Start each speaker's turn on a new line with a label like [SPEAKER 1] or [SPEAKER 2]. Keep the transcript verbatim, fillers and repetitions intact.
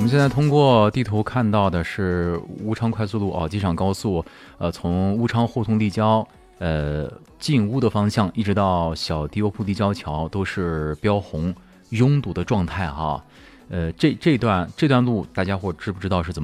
[SPEAKER 1] 们现在通过地图看到的是乌昌快速路哦，机场高速，呃，从乌昌互通立交，呃，进乌的方向一直到小迪欧铺立交桥都是标红拥堵的状态哈。呃，这这段这段路大家伙知不知道是怎么